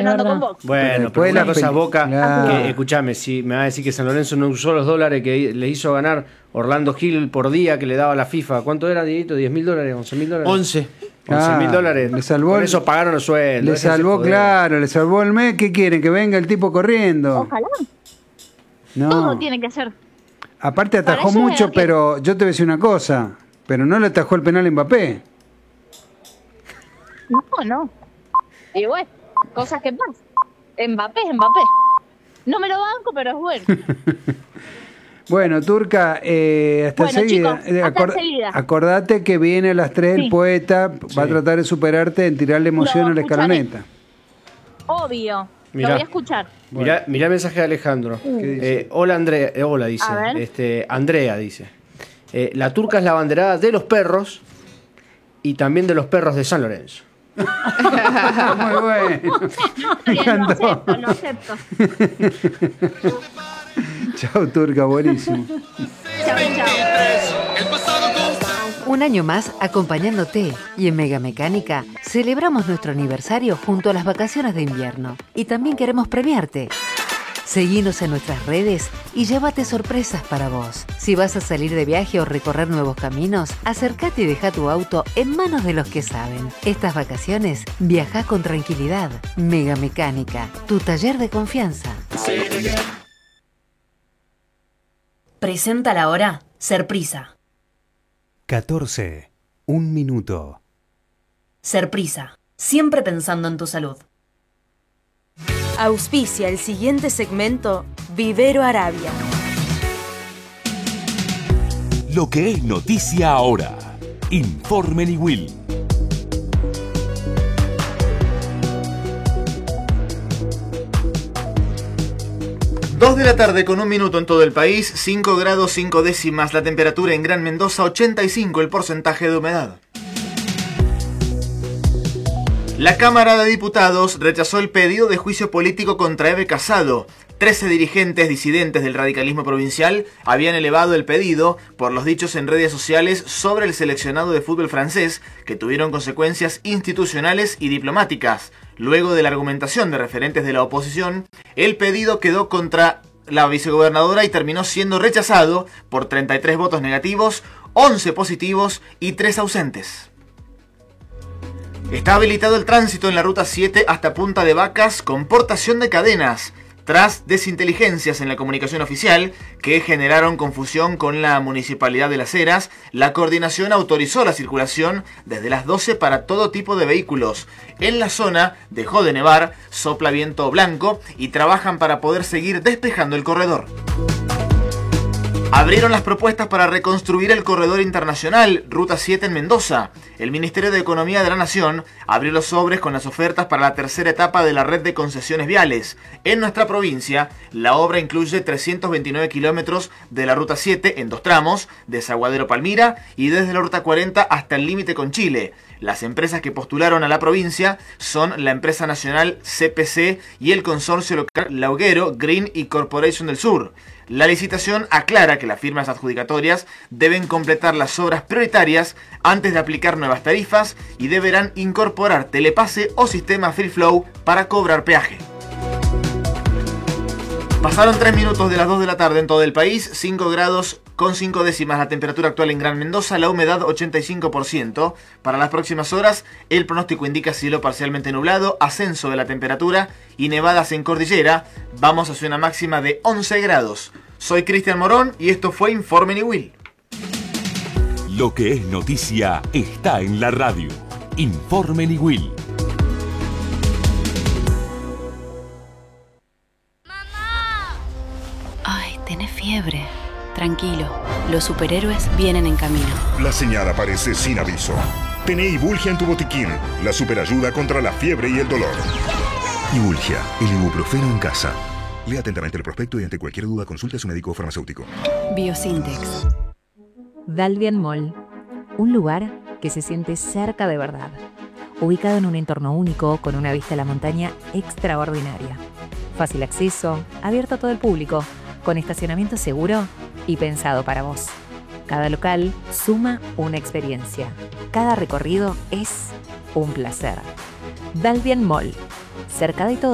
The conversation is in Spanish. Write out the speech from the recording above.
entrenando con Boca. Bueno, pero una cosa Boca, que, escuchame, si me va a decir que San Lorenzo no usó los dólares que le hizo ganar Orlando Gil por día que le daba la FIFA. ¿Cuánto era, Dieguito? ¿10.000 dólares? ¿11.000 dólares? 11.000 dólares. Le salvó por eso pagaron los sueldos. Le salvó, claro, le salvó el mes. ¿Qué quieren? ¿Que venga el tipo corriendo? Ojalá. No. Todo tiene que ser. Aparte atajó mucho, pero yo te voy a decir una cosa. Pero no le atajó el penal a Mbappé. No. Y bueno, cosas que pasan. Mbappé es Mbappé. No me lo banco, pero es bueno. Bueno, Turca, hasta enseguida. Chicos, hasta enseguida. Acordate que viene a las 3 el poeta, va a tratar de superarte en tirarle emoción a la escaloneta. Obvio, lo voy a escuchar. Mirá el mensaje de Alejandro. Hola Andrea, hola dice. Andrea dice. La Turca es la abanderada de los perros y también de los perros de San Lorenzo. Muy bueno. Bien, lo acepto. Chao, Turca, buenísimo. Chao. Un año más acompañándote y en Mega Mecánica celebramos nuestro aniversario junto a las vacaciones de invierno y también queremos premiarte. Seguinos en nuestras redes y llévate sorpresas para vos. Si vas a salir de viaje o recorrer nuevos caminos, acércate y deja tu auto en manos de los que saben. Estas vacaciones viajá con tranquilidad. Mega Mecánica, tu taller de confianza. Presenta la hora Serprisa. 14. 1 minuto. Serprisa, siempre pensando en tu salud. Auspicia el siguiente segmento Vivero Arabia. Lo que es noticia ahora. Informe Niwil. 2 de la tarde con 1 minuto en todo el país, 5 grados 5 décimas la temperatura en Gran Mendoza, 85 el porcentaje de humedad. La Cámara de Diputados rechazó el pedido de juicio político contra Eve Casado. 13 dirigentes disidentes del radicalismo provincial habían elevado el pedido por los dichos en redes sociales sobre el seleccionado de fútbol francés, que tuvieron consecuencias institucionales y diplomáticas. Luego de la argumentación de referentes de la oposición, el pedido quedó contra la vicegobernadora y terminó siendo rechazado por 33 votos negativos, 11 positivos y 3 ausentes. Está habilitado el tránsito en la Ruta 7 hasta Punta de Vacas con portación de cadenas, tras desinteligencias en la comunicación oficial que generaron confusión con la Municipalidad de Las Heras. La coordinación autorizó la circulación desde las 12 para todo tipo de vehículos. En la zona dejó de nevar, sopla viento blanco y trabajan para poder seguir despejando el corredor. Abrieron las propuestas para reconstruir el corredor internacional Ruta 7 en Mendoza. El Ministerio de Economía de la Nación abrió los sobres con las ofertas para la tercera etapa de la red de concesiones viales. En nuestra provincia, la obra incluye 329 kilómetros de la Ruta 7 en 2 tramos, de Zaguadero Palmira y desde la Ruta 40 hasta el límite con Chile. Las empresas que postularon a la provincia son la empresa nacional CPC y el consorcio local Lauguero, Green y Corporation del Sur. La licitación aclara que las firmas adjudicatorias deben completar las obras prioritarias antes de aplicar nuevas tarifas y deberán incorporar telepase o sistema free flow para cobrar peaje. Pasaron 3 minutos de las 2 de la tarde en todo el país, 5 grados con 5 décimas la temperatura actual en Gran Mendoza, la humedad 85%. Para las próximas horas, el pronóstico indica cielo parcialmente nublado, ascenso de la temperatura y nevadas en cordillera. Vamos hacia una máxima de 11 grados. Soy Cristian Morón y esto fue Informe Niwil. Lo que es noticia está en la radio. Informe Niwil. Ay, tenés fiebre. Tranquilo, los superhéroes vienen en camino. La señal aparece sin aviso. Tené Ibulgia en tu botiquín, la superayuda contra la fiebre y el dolor. Ibulgia, el ibuprofeno en casa. Lea atentamente el prospecto y ante cualquier duda consulte a su médico o farmacéutico. Biosintex. Dalvian Mall, un lugar que se siente cerca de verdad. Ubicado en un entorno único, con una vista a la montaña extraordinaria. Fácil acceso, abierto a todo el público, con estacionamiento seguro y pensado para vos. Cada local suma una experiencia. Cada recorrido es un placer. Dalvian Mall, cerca de todo.